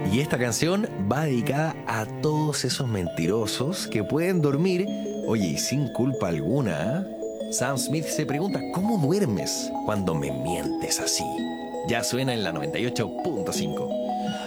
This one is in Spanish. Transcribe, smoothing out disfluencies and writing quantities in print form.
Y esta canción va dedicada a todos esos mentirosos que pueden dormir, oye, y sin culpa alguna. Sam Smith se pregunta, ¿cómo duermes cuando me mientes así? Ya suena en la 98.5.